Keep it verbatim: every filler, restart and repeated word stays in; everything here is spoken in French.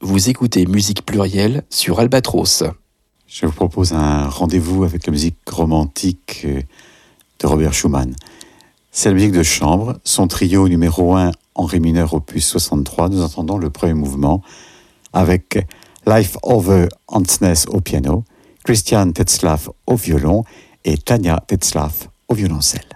Vous écoutez Musique Plurielle sur Albatros. Je vous propose un rendez-vous avec la musique romantique de Robert Schumann. C'est la musique de chambre, son trio numéro un en ré mineur opus soixante-trois. Nous entendons le premier mouvement avec Leif Ove Ansnes au piano, Christian Tetzlaff au violon et Tanja Tetzlaff au violoncelle.